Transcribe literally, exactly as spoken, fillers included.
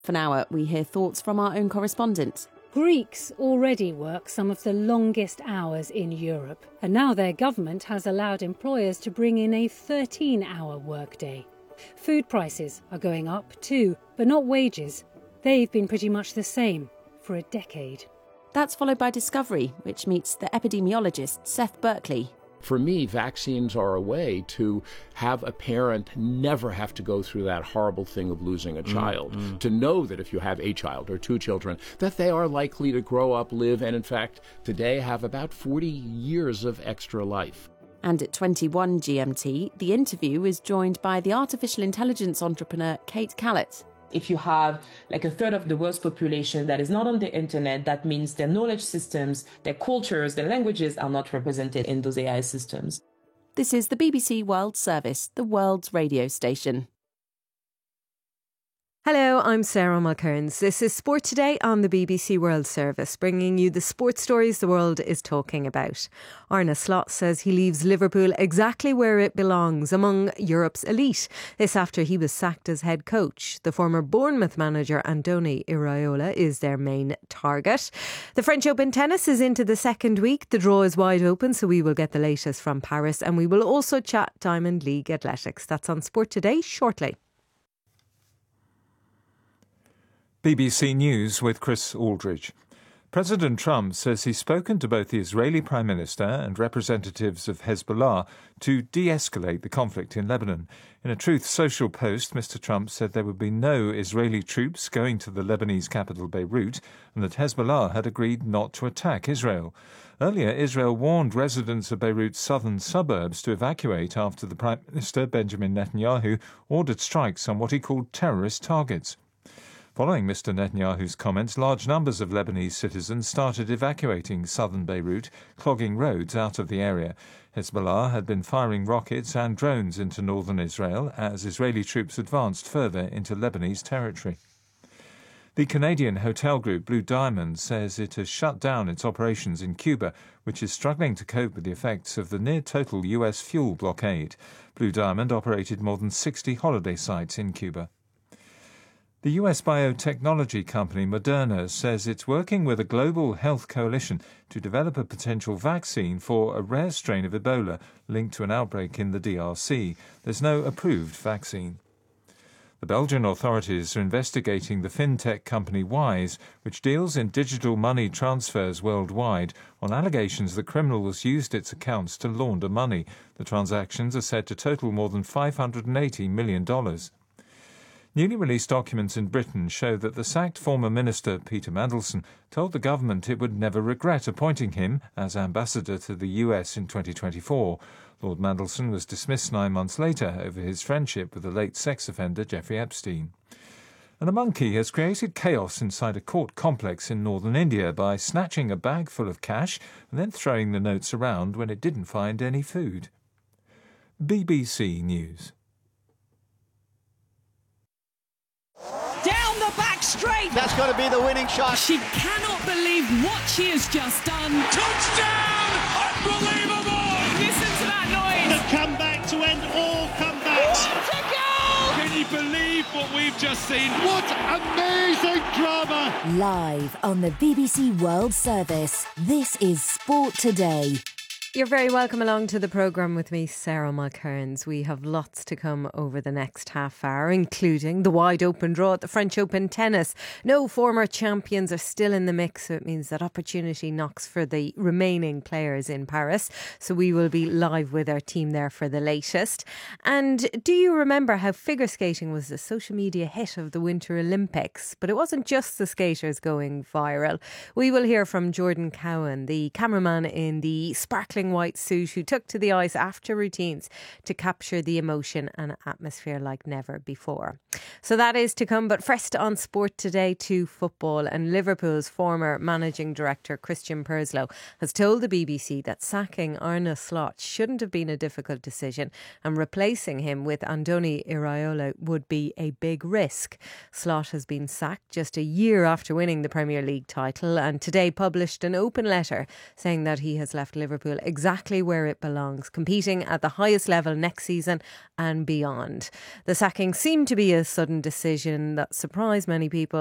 For now, we hear thoughts from our own correspondent. Greeks already work some of the longest hours in Europe, and now their government has allowed employers to bring in a thirteen-hour workday. Food prices are going up too, but not wages. They've been pretty much the same for a decade. That's followed by Discovery, which meets the epidemiologist Seth Berkley. For me, vaccines are a way to have a parent never have to go through that horrible thing of losing a child, mm-hmm. to know that if you have a child or two children, that they are likely to grow up, live, and in fact, today have about forty years of extra life. And at twenty-one G M T, the interview is joined by the artificial intelligence entrepreneur Kate Callett. If you have like a third of the world's population that is not on the internet, that means their knowledge systems, their cultures, their languages are not represented in those A I systems. This is the B B C World Service, the world's radio station. Hello, I'm Sarah Mulcairns. This is Sport Today on the B B C World Service, bringing you the sports stories the world is talking about. Arne Slot says he leaves Liverpool exactly where it belongs, among Europe's elite. This after he was sacked as head coach. The former Bournemouth manager Andoni Iraola is their main target. The French Open tennis is into the second week. The draw is wide open, so we will get the latest from Paris, and we will also chat Diamond League athletics. That's on Sport Today shortly. B B C News with Chris Aldridge. President Trump says he's spoken to both the Israeli Prime Minister and representatives of Hezbollah to de-escalate the conflict in Lebanon. In a Truth Social post, Mister Trump said there would be no Israeli troops going to the Lebanese capital Beirut and that Hezbollah had agreed not to attack Israel. Earlier, Israel warned residents of Beirut's southern suburbs to evacuate after the Prime Minister, Benjamin Netanyahu, ordered strikes on what he called terrorist targets. Following Mister Netanyahu's comments, large numbers of Lebanese citizens started evacuating southern Beirut, clogging roads out of the area. Hezbollah had been firing rockets and drones into northern Israel as Israeli troops advanced further into Lebanese territory. The Canadian hotel group Blue Diamond says it has shut down its operations in Cuba, which is struggling to cope with the effects of the near-total U S fuel blockade. Blue Diamond operated more than sixty holiday sites in Cuba. The U S biotechnology company Moderna says it's working with a global health coalition to develop a potential vaccine for a rare strain of Ebola linked to an outbreak in the D R C. There's no approved vaccine. The Belgian authorities are investigating the fintech company Wise, which deals in digital money transfers worldwide, on allegations that criminals used its accounts to launder money. The transactions are said to total more than five hundred eighty million dollars. Newly released documents in Britain show that the sacked former minister Peter Mandelson told the government it would never regret appointing him as ambassador to the U S in twenty twenty-four. Lord Mandelson was dismissed nine months later over his friendship with the late sex offender Jeffrey Epstein. And a monkey has created chaos inside a court complex in northern India by snatching a bag full of cash and then throwing the notes around when it didn't find any food. B B C News. Down the back straight. That's got to be the winning shot. She cannot believe what she has just done. Touchdown! Unbelievable! Listen to that noise. The comeback to end all comebacks. What a goal! Can you believe what we've just seen? What amazing drama! Live on the B B C World Service, this is Sport Today. You're very welcome along to the programme with me, Sarah Mulcairns. We have lots to come over the next half hour, including the wide open draw at the French Open tennis. No former champions are still in the mix, so it means that opportunity knocks for the remaining players in Paris. So we will be live with our team there for the latest. And do you remember how figure skating was the social media hit of the Winter Olympics? But it wasn't just the skaters going viral. We will hear from Jordan Cowan, the cameraman in the sparkling white suit who took to the ice after routines to capture the emotion and atmosphere like never before. So that is to come, but first on Sport Today to football, and Liverpool's former managing director Christian Purslow has told the B B C that sacking Arne Slot shouldn't have been a difficult decision and replacing him with Andoni Iraola would be a big risk. Slot has been sacked just a year after winning the Premier League title and today published an open letter saying that he has left Liverpool exactly where it belongs, competing at the highest level next season and beyond. The sacking seemed to be a sudden decision that surprised many people.